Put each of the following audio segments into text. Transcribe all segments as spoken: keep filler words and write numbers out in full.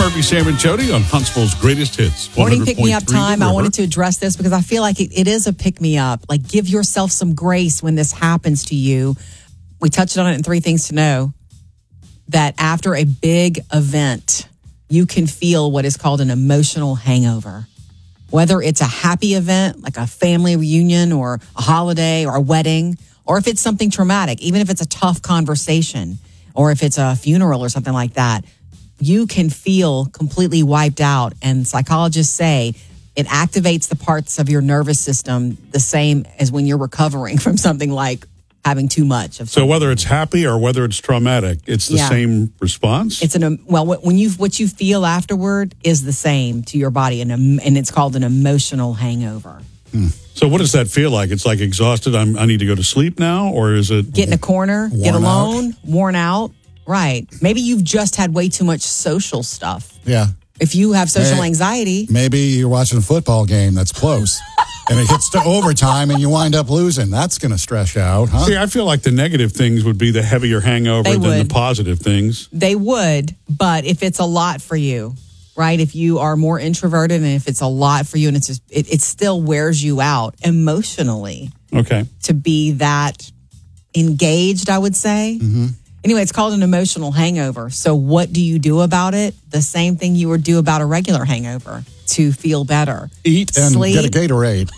Murphy, Sam, and Jody on Huntsville's Greatest Hits. Morning pick-me-up time. I wanted to address this because I feel like it, it is a pick-me-up. Like, give yourself some grace when this happens to you. We touched on it in Three Things to Know, that after a big event, you can feel what is called an emotional hangover. Whether it's a happy event, like a family reunion or a holiday or a wedding, or if it's something traumatic, even if it's a tough conversation, or if it's a funeral or something like that, you can feel completely wiped out. And psychologists say it activates the parts of your nervous system the same as when you're recovering from something like having too much of something. So whether it's happy or whether it's traumatic, it's the Yeah. same response? It's an well, when you what you feel afterward is the same to your body, and and it's called an emotional hangover. Hmm. So what does that feel like? It's like exhausted. I'm, I need to go to sleep now, or is it Get in a corner, Worn get out. alone, worn out. Right. Maybe you've just had way too much social stuff. Yeah. If you have social Hey. anxiety, Maybe you're watching a football game that's close and it gets to overtime and you wind up losing. That's going to stress you out, huh? See, I feel like the negative things would be the heavier hangover They than would. the positive things. they would, but if it's a lot for you, right? If you are more introverted and if it's a lot for you and it's just, it, it still wears you out emotionally Okay. to be that engaged, I would say. Mm-hmm. Anyway, it's called an emotional hangover. So what do you do about it? The same thing you would do about a regular hangover to feel better. Eat and Sleep. get a Gatorade.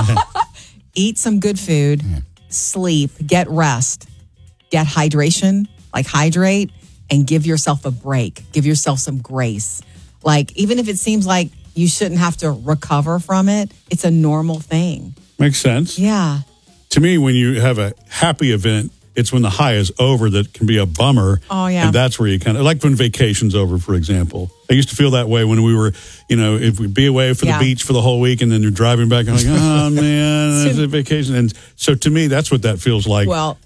Eat some good food, sleep, get rest, get hydration, like hydrate, and give yourself a break. Give yourself some grace. Like, even if it seems like you shouldn't have to recover from it, it's a normal thing. Makes sense. Yeah. To me, when you have a happy event, it's when the high is over that can be a bummer. Oh, yeah. And that's where you kind of, like when vacation's over, for example. I used to feel that way when we were, you know, if we'd be away for Yeah. the beach for the whole week and then you're driving back and like, oh, man, it's a vacation. And so to me, that's what that feels like. Well,